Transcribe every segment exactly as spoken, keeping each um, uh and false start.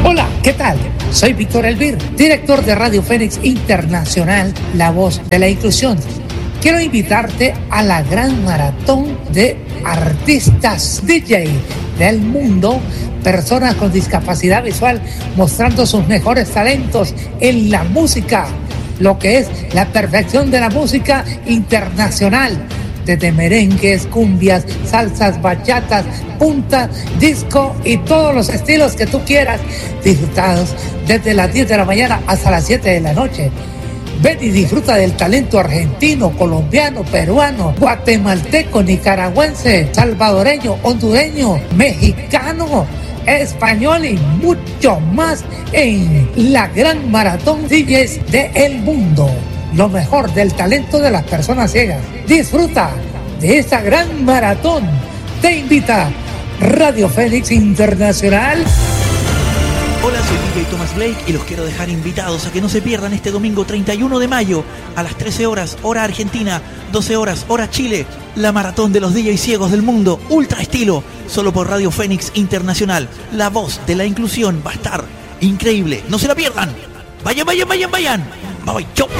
Hola, ¿qué tal? Soy Víctor Elvir, director de Radio Fénix Internacional, la voz de la inclusión. Quiero invitarte a la gran maratón de artistas D J del mundo, personas con discapacidad visual mostrando sus mejores talentos en la música, lo que es la perfección de la música internacional, desde merengues, cumbias, salsas, bachatas, punta, disco y todos los estilos que tú quieras, disfrutados desde las diez de la mañana hasta las siete de la noche. Ven y disfruta del talento argentino, colombiano, peruano, guatemalteco, nicaragüense, salvadoreño, hondureño, mexicano, español y mucho más en la gran maratón D Js del mundo. Lo mejor del talento de las personas ciegas. Disfruta de esta gran maratón. Te invita Radio Fénix Internacional. Hola, soy D J Thomas Blake y los quiero dejar invitados a que no se pierdan este domingo treinta y uno de mayo a las trece horas, hora Argentina, doce horas, hora Chile, la maratón de los D Js ciegos del mundo, ultra estilo, solo por Radio Fénix Internacional. La voz de la inclusión va a estar increíble. No se la pierdan. Vayan, vayan, vayan, vayan. Bye, bye, chau.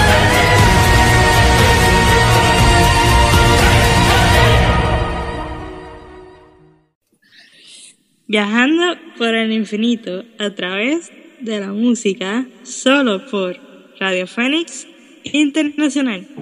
Viajando por el infinito a través de la música, solo por Radio Fénix Internacional.